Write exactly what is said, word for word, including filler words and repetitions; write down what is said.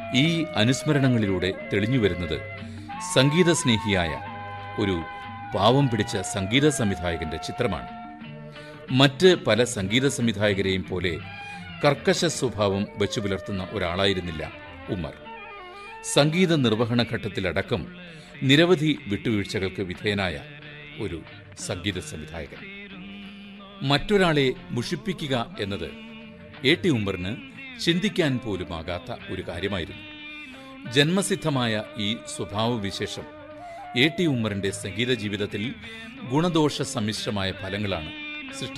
ഈ അനുസ്മരണങ്ങളിലൂടെ തെളിഞ്ഞുവരുന്നത് സംഗീത സ്നേഹിയായ ഒരു പാവം പിടിച്ച സംഗീത സംവിധായകന്റെ ചിത്രമാണ്. മറ്റ് പല സംഗീത സംവിധായകരെയും പോലെ കർക്കശ സ്വഭാവം വെച്ചു പുലർത്തുന്ന ഒരാളായിരുന്നില്ല ഉമ്മർ. സംഗീത നിർവഹണ ഘട്ടത്തിലടക്കം നിരവധി വിട്ടുവീഴ്ചകൾക്ക് വിധേയനായ ഒരു സംഗീത സംവിധായകൻ. മറ്റൊരാളെ മുഷിപ്പിക്കുക എന്നത് എ ടി ഉമ്മറിന് ചിന്തിക്കാൻ പോലുമാകാത്ത ഒരു കാര്യമായിരുന്നു. ജന്മസിദ്ധമായ ഈ സ്വഭാവവിശേഷം എ ടി ഉമ്മറിന്റെ സംഗീത ജീവിതത്തിൽ ഗുണദോഷ സമ്മിശ്രമായ ഫലങ്ങളാണ് സൃഷ്ടിച്ചത്.